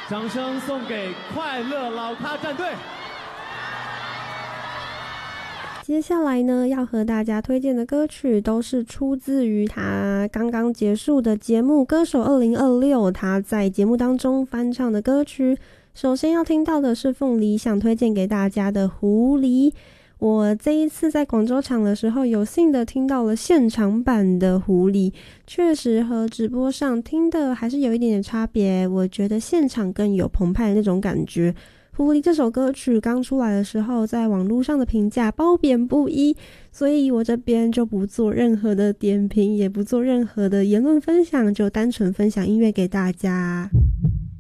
掌声送给快乐老咖战队。 接下来呢，要和大家推荐的歌曲都是出自于他刚刚结束的节目《歌手2026》，他在节目当中翻唱的歌曲。首先要听到的是凤梨想推荐给大家的《狐狸》。我这一次在广州场的时候，有幸的听到了现场版的《狐狸》，确实和直播上听的还是有一点点差别。我觉得现场更有澎湃的那种感觉。狐狸这首歌曲刚出来的时候，在网络上的评价褒贬不一，所以我这边就不做任何的点评，也不做任何的言论分享，就单纯分享音乐给大家。